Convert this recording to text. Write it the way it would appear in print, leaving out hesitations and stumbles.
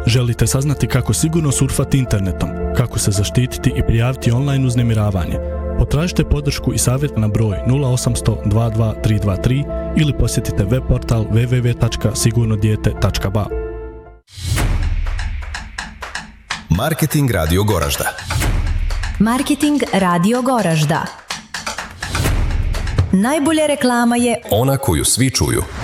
Želite saznati kako sigurno surfati internetom, kako se zaštititi i prijaviti online uznemiravanje? Potražite podršku i savjet na broj 0800 22 323 ili posjetite web portal www.sigurnodijete.ba. Marketing Radio Goražda. Marketing Radio Goražda. Najbolja reklama je ona koju svi čuju.